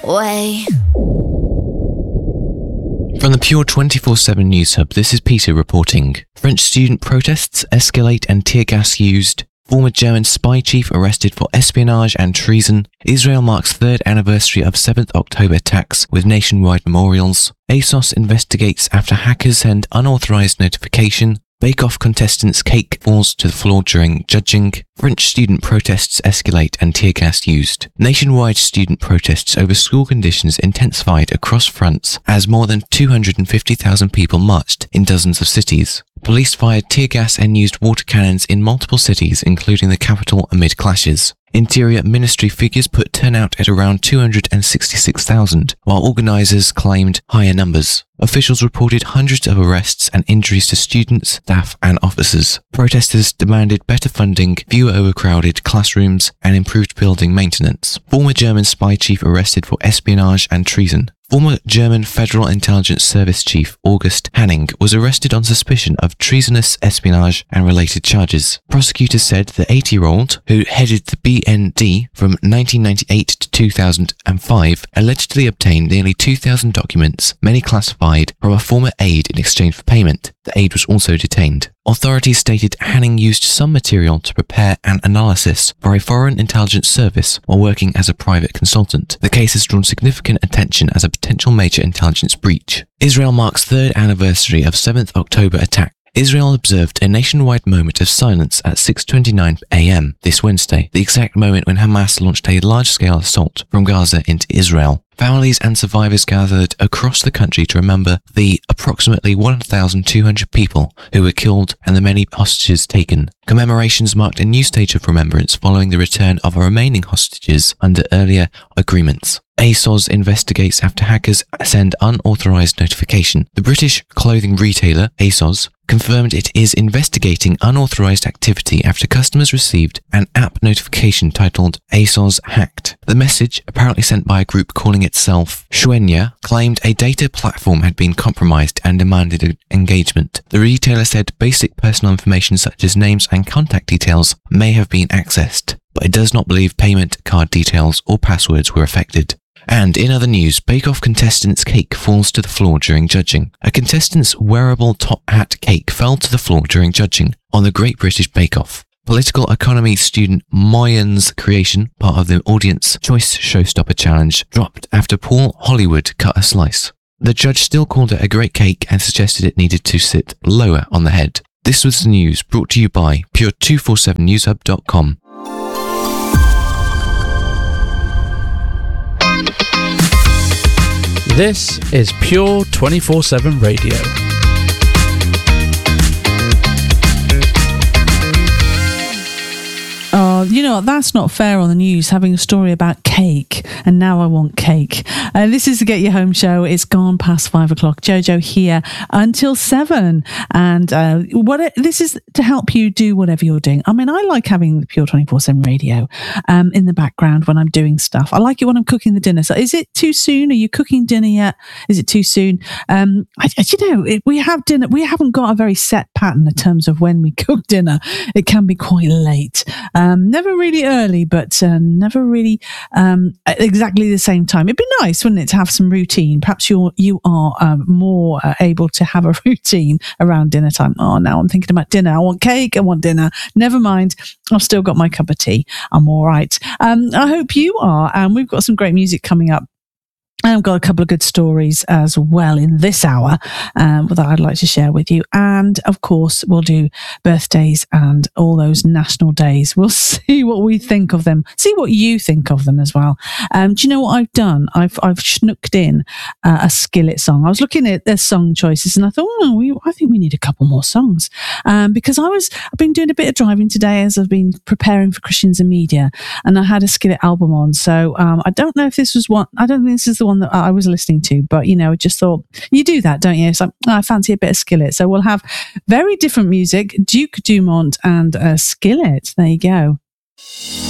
way. From the Pure 24/7 News Hub, this is Peter reporting. French student protests escalate and tear gas used. Former German spy chief arrested for espionage and treason. Israel marks third anniversary of 7th October attacks with nationwide memorials. ASOS investigates after hackers send unauthorized notification. Bake-Off contestants' cake falls to the floor during judging. French student protests escalate and tear gas used. Nationwide student protests over school conditions intensified across France as more than 250,000 people marched in dozens of cities. Police fired tear gas and used water cannons in multiple cities, including the capital, amid clashes. Interior Ministry figures put turnout at around 266,000, while organisers claimed higher numbers. Officials reported hundreds of arrests and injuries to students, staff and officers. Protesters demanded better funding, fewer overcrowded classrooms and improved building maintenance. Former German spy chief arrested for espionage and treason. Former German Federal Intelligence Service Chief August Hanning was arrested on suspicion of treasonous espionage and related charges. Prosecutors said the 80-year-old, who headed the BND from 1998 to 2005, allegedly obtained nearly 2,000 documents, many classified, from a former aide in exchange for payment. The aide was also detained. Authorities stated Hanning used some material to prepare an analysis for a foreign intelligence service while working as a private consultant. The case has drawn significant attention as a potential major intelligence breach. Israel marks third anniversary of 7th October attack. Israel observed a nationwide moment of silence at 6:29 a.m. this Wednesday, the exact moment when Hamas launched a large-scale assault from Gaza into Israel. Families and survivors gathered across the country to remember the approximately 1,200 people who were killed and the many hostages taken. Commemorations marked a new stage of remembrance following the return of remaining hostages under earlier agreements. ASOS investigates after hackers send unauthorized notification. The British clothing retailer, ASOS, confirmed it is investigating unauthorized activity after customers received an app notification titled ASOS Hacked. The message, apparently sent by a group calling itself Xuenya, claimed a data platform had been compromised and demanded engagement. The retailer said basic personal information such as names and contact details may have been accessed, but it does not believe payment card details or passwords were affected. And in other news, Bake-Off contestant's cake falls to the floor during judging. A contestant's wearable top hat cake fell to the floor during judging on the Great British Bake-Off. Political economy student Moyen's creation, part of the Audience Choice Showstopper Challenge, dropped after Paul Hollywood cut a slice. The judge still called it a great cake and suggested it needed to sit lower on the head. This was the news brought to you by Pure247newshub.com. This is Pure 24/7 Radio. Oh, you know what? That's not fair on the news, having a story about cake, and now I want cake. This is the Get You Home show. It's gone past 5 o'clock. Jojo here until 7. And this is to help you do whatever you're doing. I mean, I like having the Pure 24/7 radio in the background when I'm doing stuff. I like it when I'm cooking the dinner. So is it too soon? Are you cooking dinner yet? Is it too soon? We have dinner. We haven't got a very set pattern in terms of when we cook dinner. It can be quite late. Never really early, but never really at exactly the same time. It'd be nice, wouldn't it, to have some routine? Perhaps you are more able to have a routine around dinner time. Oh, now I'm thinking about dinner. I want cake. I want dinner. Never mind. I've still got my cup of tea. I'm all right. I hope you are. We've got some great music coming up. I've got a couple of good stories as well in this hour that I'd like to share with you. And of course, we'll do birthdays and all those national days. We'll see what we think of them. See what you think of them as well. Do you know what I've done? I've snooked in a Skillet song. I was looking at their song choices and I thought, I think we need a couple more songs. Because I've been doing a bit of driving today as I've been preparing for Christians and Media, and I had a Skillet album on. So I don't know if this was one. I don't think this is the one that I was listening to, but I just thought, you do that, don't you? It's like, I fancy a bit of Skillet. So we'll have very different music, Duke Dumont and Skillet. There you go.